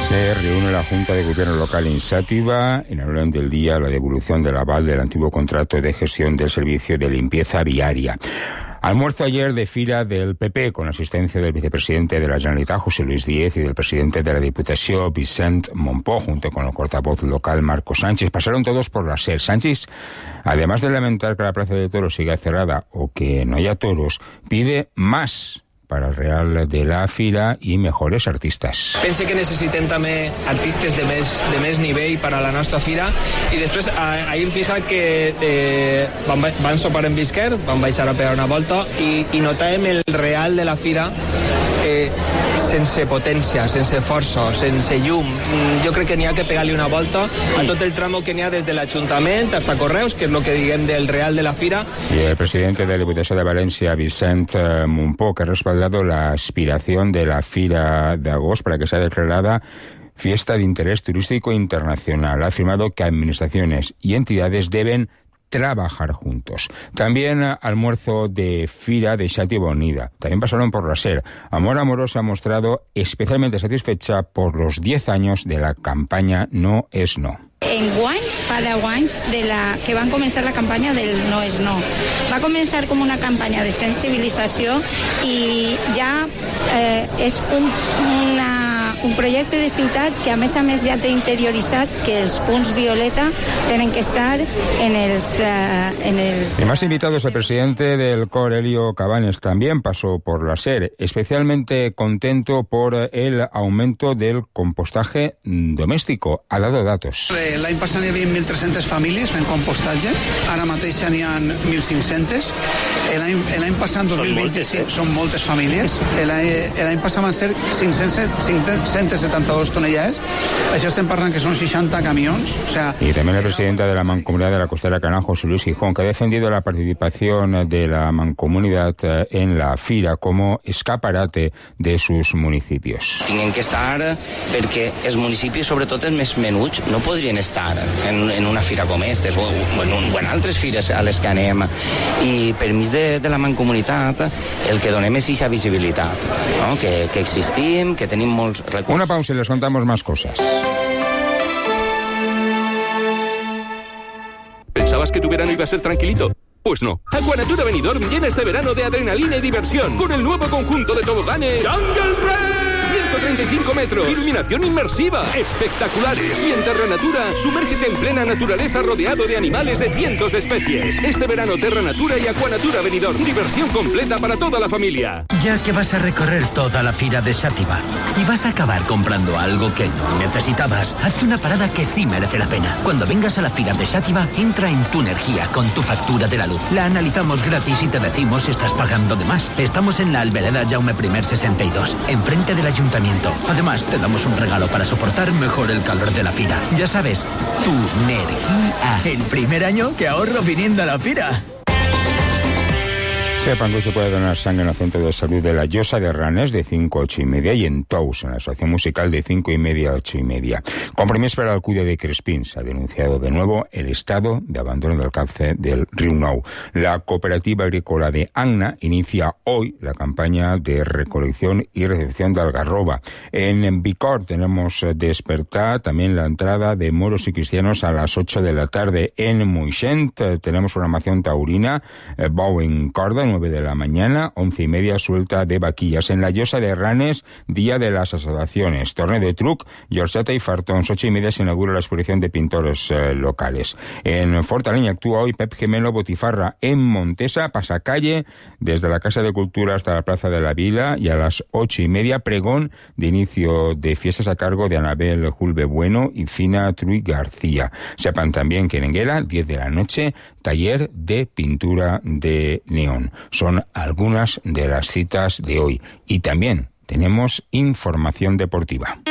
Se reúne la Junta de Gobierno Local en Xàtiva en el orden del día la devolución del aval del antiguo contrato de gestión del servicio de limpieza viaria. Almuerzo ayer de fira del PP con asistencia del vicepresidente de la Generalitat, José Luis Díez, y del presidente de la Diputación, Vicent Mompó, junto con el portavoz local, Marco Sánchez. Pasaron todos por la SER. Sánchez, además de lamentar que la plaza de toros siga cerrada o que no haya toros, pide más para el Real de la Fira i mejores artistes. Pense que necessitem també artistes de més nivell per a la nostra fira i després ahir em fixa que van sopar en Bisquer, van baixar a pegar una volta i notàvem el Real de la Fira sense potència, sense força, sense llum. Jo crec que n'hi ha que pegar-li una volta a tot el tramo que n'hi ha des de l'Ajuntament hasta Correus, que és el que diguem del Real de la Fira. Y el presidente de la Diputación de Valencia, Vicent Mompó, que ha respaldado la aspiración de la Fira de Agost para que sea declarada fiesta de interés turístico internacional. Ha afirmado que administraciones y entidades deben trabajar juntos. También almuerzo de Fira de Xàtiva Unida. También pasaron por la SER. Amor Amorós se ha mostrado especialmente satisfecha por los 10 años de la campaña No és No. Enguany, fa 10 anys que van començar la campanya del No és No. Va començar com una campanya de sensibilització i ja és un projecte de ciutat que a més ja té interioritzat que els punts violeta tenen que estar en els... Y más invitados, el presidente del COR, Elio Cabanes, también pasó por la SER, especialmente contento por el aumento del compostaje doméstico. Ha dado datos. L'any passat hi havia 1.300 famílies fent compostatge, ara mateix n'hi ha 1.500. L'any passat, 2025, són moltes famílies. L'any passat van ser 172 tonelades. Això estem parlant que són 60 camions. O sea, y también la presidenta de la Mancomunidad de la Costera Canal, José Luis Gijón, que ha defendido la participación de la Mancomunidad en la Fira como escaparate de sus municipios. Tenen que estar perquè els municipis, sobretot els més menuts, no podrien estar en una fira com aquestes o en altres fires a les que anem, i per mig de la Mancomunitat el que donem és aquesta visibilitat, no? Que existim, que tenim molts recursos. Una pausa y les contamos más cosas. ¿Pensabas que tu verano iba a ser tranquilito? Pues no. Aquanatura Benidorm llena este verano de adrenalina y diversión con el nuevo conjunto de toboganes Jungle Race. 135 metros, iluminación inmersiva, espectaculares. Y en Terra Natura, sumérgete en plena naturaleza rodeado de animales de cientos de especies. Este verano Terra Natura y Aquanatura Benidorm. Diversión completa para toda la familia. Ya que vas a recorrer toda la fira de Xàtiva y vas a acabar comprando algo que no necesitabas, haz una parada que sí merece la pena. Cuando vengas a la fira de Xàtiva, entra en Tu Energía con tu factura de la luz. La analizamos gratis y te decimos si estás pagando de más. Estamos en la Albereda Jaume I 62, enfrente del ayuntamiento. Además, te damos un regalo para soportar mejor el calor de la fira. Ya sabes, Tu Energía. El primer año que ahorro viniendo a la fira. Sepan que se puede donar sangre en el Centro de Salud de la Llosa de Ranes de 5 a 8 y media y en Tous, en la Asociación Musical de 5 y media a 8 y media. Compromís per al Cuide de Crespín. Se ha denunciado de nuevo el estado de abandono del cauce del Riu Nou. La Cooperativa Agrícola de Anna inicia hoy la campaña de recolección y recepción de algarroba. En Bicor tenemos Despertar, también la entrada de moros y cristianos a las 8 de la tarde. En Moixent tenemos programación taurina, Bou en Corda, 9 de la mañana, 11 y media, suelta de vaquillas. En la Llosa de Ranes, día de las asociaciones, torneo de truc, Llorseta y Fartons. 8 y media se inaugura la exposición de pintores locales. En Fortaleny actúa hoy Pep Gemelo Botifarra. En Montesa, pasacalle desde la Casa de Cultura hasta la Plaza de la Vila, y a las 8 y media pregón de inicio de fiestas a cargo de Anabel Julbe Bueno y Fina Truy García. Sepan también que en Enguera, 10 de la noche, taller de pintura de neón. Son algunas de las citas de hoy. Y también tenemos información deportiva.